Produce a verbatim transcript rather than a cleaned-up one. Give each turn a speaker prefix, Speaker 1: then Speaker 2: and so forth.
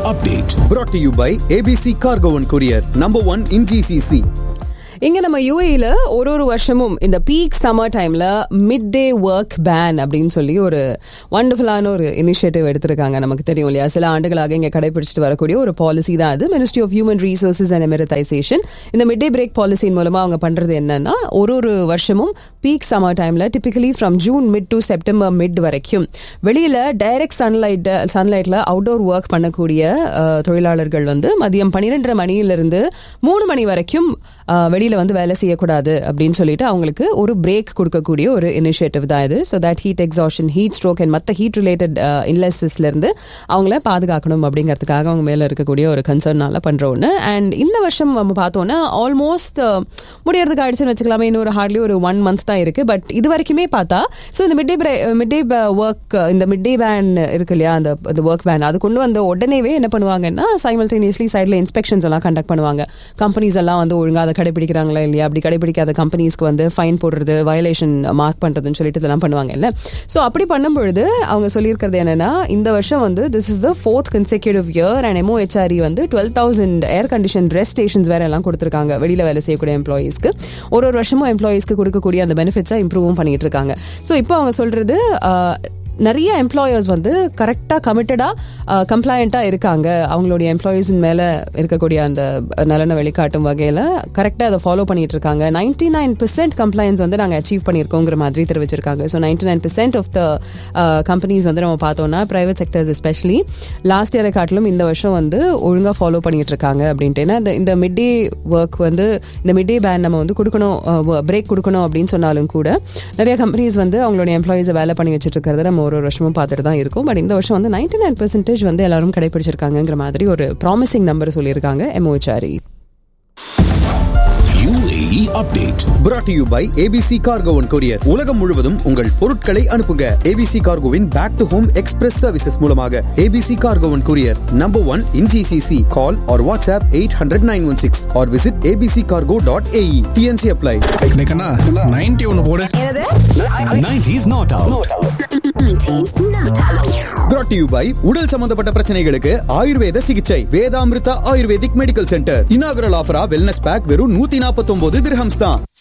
Speaker 1: update brought to you by A B C Cargo and Courier, number one in G C C.
Speaker 2: இங்க நம்ம யூஏல ஒரு ஒரு வருஷமும் இந்த பீக் சம்மர் டைம்ல மிட் டே ஒர்க் பேன் அப்படின்னு சொல்லி ஒரு வண்டர்ஃபுல்லான ஒரு இனிஷியேட்டிவ் எடுத்திருக்காங்க. நமக்கு தெரியும் இல்லையா, சில ஆண்டுகளாக இங்க கடைபிடிச்சிட்டு வரக்கூடிய ஒரு பாலிசி தான் அது. Ministry of human resources and எமிரடைசேஷன் இந்த மிட் டே பிரேக் பாலிசியின் மூலமா அவங்க பண்றது என்னன்னா, ஒரு ஒரு வருஷமும் பீக் சம்மர் டைம்ல typically from June mid to September mid வரைக்கும் வெளியில டைரக்ட் சன்லைட் சன்லைட்ல அவுட்டோர் ஒர்க் பண்ணக்கூடிய தொழிலாளர்கள் வந்து மதியம் பன்னிரெண்டரை மணியிலிருந்து மூணு மணி வரைக்கும் வெளியில வந்து வேலை செய்யக்கூடாது அப்படின்னு சொல்லிட்டு அவங்களுக்கு ஒரு பிரேக் கொடுக்கக்கூடிய ஒரு இனிஷியேட்டிவ் தான் இது. So that heat exhaustion, heat stroke and மற்ற ஹீட் ரிலேட்டட் இன்லெஸ்ல இருந்து அவங்கள பாதுகாக்கணும் அப்படிங்கிறதுக்காக அவங்க மேல இருக்கக்கூடிய ஒரு கன்சர்னால பண்ற ஒன்று. அண்ட் இந்த வருஷம் நம்ம பார்த்தோம்னா ஆல்மோஸ்ட் முடியறதுக்கு ஆயிடுச்சுன்னு வச்சுக்கலாமே, இன்னொரு ஹார்ட்லி ஒரு ஒன் மந்த் தான் இருக்கு. பட் இது வரைக்குமே பார்த்தா ஸோ இந்த மிட் டே மிட் டே ஒர்க் இந்த மிட் டே பேன் இருக்கு இல்லையா, அந்த ஒர்க் பேன் அது கொண்டு வந்த உடனேவே என்ன பண்ணுவாங்கன்னா, சைமல்டேனியஸ்லி சைட்ல இன்ஸ்பெக்ஷன்ஸ் எல்லாம் கண்டக்ட் பண்ணுவாங்க. கம்பெனிஸ் எல்லாம் வந்து ஒழுங்காக அதை கடைபிடிக்கிறாங்களா இல்லையா, அப்படி கடைபிடிக்காத கம்பெனிஸ்க்கு வந்து ஃபைன் போடுறது, வயலேஷன் மார்க் பண்றதுன்னு சொல்லிட்டு இதெல்லாம் பண்ணுவாங்க இல்ல. ஸோ அப்படி பண்ணும்பொழுது அவங்க சொல்லியிருக்கிறது என்னன்னா, இந்த வருஷம் வந்து this is the fourth consecutive year and எம்ஓஹெச்ஆர்இ வந்து twelve thousand air condition rest stations வேற எல்லாம் கொடுத்துருக்காங்க வெளியில வேலை செய்யக்கூடிய எம்ப்ளாயீஸ்க்கு. ஒரு ஒரு வருஷமும் எம்ப்ளாயீஸ்க்கு கொடுக்கக்கூடிய அந்த பெனிஃபிட்ஸை இம்ப்ரூவும் பண்ணிட்டு இருக்காங்க. ஸோ இப்போ அவங்க சொல்றது, நிறைய எம்ப்ளாயர்ஸ் வந்து கரெக்டாக கமிட்டடாக கம்ப்ளைண்ட்டாக இருக்காங்க. அவங்களுடைய எம்ப்ளாயீஸின் மேலே இருக்கக்கூடிய அந்த நலனை வெளிக்காட்டும் வகையில் கரெக்டாக அதை ஃபாலோ பண்ணிட்டு இருக்காங்க. நைன்டி நைன் பெர்சென்ட் கம்ப்ளைண்ட்ஸ் வந்து நாங்கள் அச்சீவ் பண்ணியிருக்கோங்கிற மாதிரி தெரிவிச்சிருக்காங்க. So ninety nine percent of the companies வந்து நம்ம பார்த்தோம்னா ப்ரைவேட் செக்டர்ஸ் எஸ்பெஷலி லாஸ்ட் இயரை காட்டிலும் இந்த வருஷம் வந்து ஒழுங்காக ஃபாலோ பண்ணிட்டு இருக்காங்க அப்படின்ட்டு. ஏன்னா இந்த மிட் டே ஒர்க் வந்து இந்த மிட் டே பேன் நம்ம வந்து கொடுக்கணும், பிரேக் கொடுக்கணும் அப்படின்னு சொன்னாலும் கூட நிறைய கம்பெனிஸ் வந்து அவங்களுடைய எம்ப்ளாயீஸை வேலை பண்ணி வச்சுட்டு இருக்கிறத நம்ம ஒரு ஒரு வருஷமும் பார்த்துட்டு தான் இருக்கும். பட் இந்த வருஷம் வந்து நைன்டி நைன் பெர்சென்டேஜ் வந்து எல்லாரும் கடைபிடிச்சிருக்காங்கிற மாதிரி ஒரு ப்ராமிசிங் நம்பர் சொல்லியிருக்காங்க எம்ஓஹெச்ஆர்இ.
Speaker 1: U A E update brought to you by A B C Cargo and Courier. உலகம் முழுவதும் உங்கள் பொருட்களை அனுப்புங்க. A B C Cargoவின் back to home express services மூலமாக. A B C Cargo and Courier, number one in G C C. Call or WhatsApp eight hundred nine one six or visit a b c cargo dot a e. T N C apply.
Speaker 3: Kanna ninety ஒன்னு போடு.
Speaker 1: nineties not out.
Speaker 4: nineties not out.
Speaker 1: Brought to you by உடல் சம்பந்தப்பட்ட பிரச்சனைகளுக்கு ஆயுர்வேத சிகிச்சை Vedamrutha ayurvedic medical centre. Inaugural ஆஃபரா wellness back வெறும் நூத்தி நாற்பத்தி ஒன்பது திர்ஹம்ஸ் தான்.